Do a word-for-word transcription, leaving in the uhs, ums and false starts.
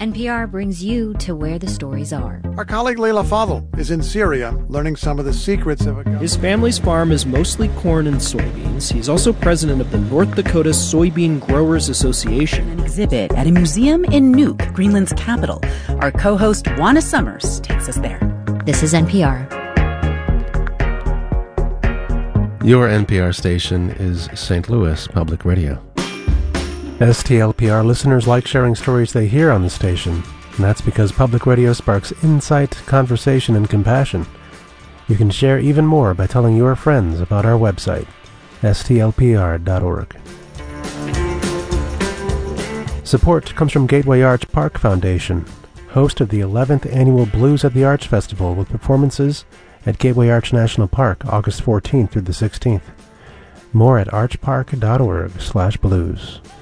N P R brings you to where the stories are. Our colleague Leila Fadel is in Syria learning some of the secrets of a... His family's farm is mostly corn and soybeans. He's also president of the North Dakota Soybean Growers Association. An exhibit at a museum in Nuuk, Greenland's capital. Our co-host Juana Summers takes us there. This is N P R. Your N P R station is Saint Louis Public Radio. S T L P R listeners like sharing stories they hear on the station, and that's because public radio sparks insight, conversation, and compassion. You can share even more by telling your friends about our website, S T L P R dot org. Support comes from Gateway Arch Park Foundation, host of the eleventh Annual Blues at the Arch Festival with performances at Gateway Arch National Park August fourteenth through the sixteenth. More at archpark dot org slash blues.